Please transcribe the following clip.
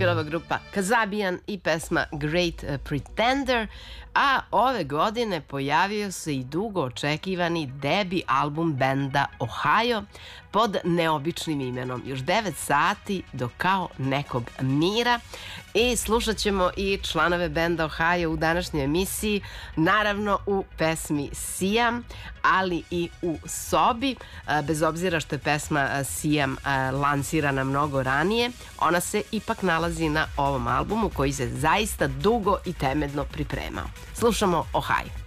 bila ova grupa Kazabian i pesma Great Pretender, a ove godine pojavio se i dugo očekivani debi album benda Ohio pod neobičnim imenom. Još 9 sati do kao nekog mira i slušat ćemo i članove benda Ohio u današnjoj emisiji, naravno u pesmi Sijam, ali i u Sobi. Bez obzira što je pesma Sijam lansirana mnogo ranije, ona se ipak nalazi na ovom albumu koji se zaista dugo i temeljno pripremao. Slušamo Ohio.